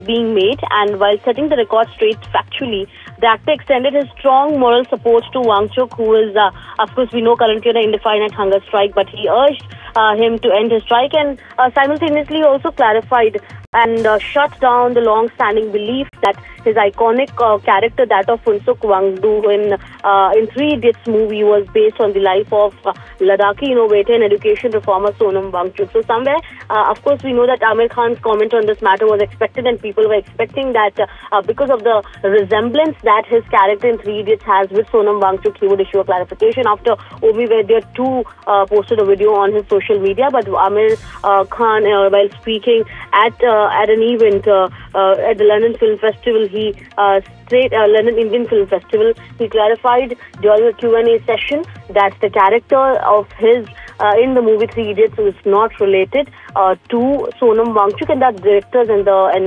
being made, and while setting the record straight factually, the actor extended his strong moral support to Wangchuk, who is, of course, we know currently on an indefinite hunger strike, but he urged him to end his strike and simultaneously also clarified and shut down the long-standing belief that his iconic character, that of Phunsukh Wangdu in Three Idiots movie, was based on the life of Ladakhi innovator and education reformer Sonam Wangchuk. So somewhere, of course, we know that Aamir Khan's comment on this matter was expected, and people were expecting that because of the resemblance that his character in Three Idiots has with Sonam Wangchuk, he would issue a clarification. After Omi Vaidya too posted a video on his social media, but Aamir Khan, while speaking at an event at the London Film Festival, London Indian Film Festival, he clarified during a Q&A session that the character of his in the movie Three Idiots is not related to Sonam Wangchuk, and that directors and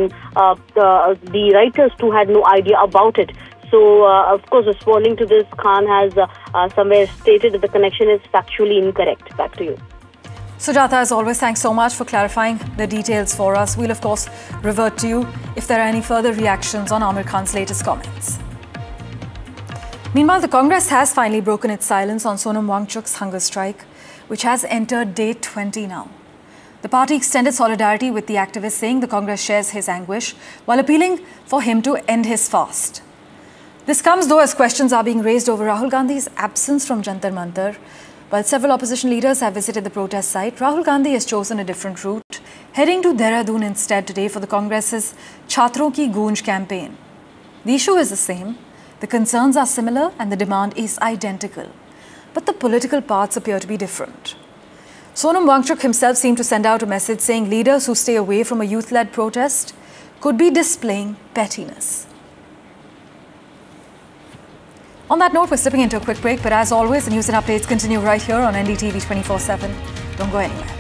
the writers too had no idea about it. So, of course, responding to this, Khan has somewhere stated that the connection is factually incorrect. Back to you. Sujata, as always, thanks so much for clarifying the details for us. We'll, of course, revert to you if there are any further reactions on Aamir Khan's latest comments. Meanwhile, the Congress has finally broken its silence on Sonam Wangchuk's hunger strike, which has entered day 20 now. The party extended solidarity with the activist, saying the Congress shares his anguish while appealing for him to end his fast. This comes, though, as questions are being raised over Rahul Gandhi's absence from Jantar Mantar. While several opposition leaders have visited the protest site, Rahul Gandhi has chosen a different route, heading to Dehradun instead today for the Congress's Chhatron Ki Goonj campaign. The issue is the same, the concerns are similar and the demand is identical. But the political paths appear to be different. Sonam Wangchuk himself seemed to send out a message saying leaders who stay away from a youth-led protest could be displaying pettiness. On that note, we're slipping into a quick break, but as always, the news and updates continue right here on NDTV 24/7. Don't go anywhere.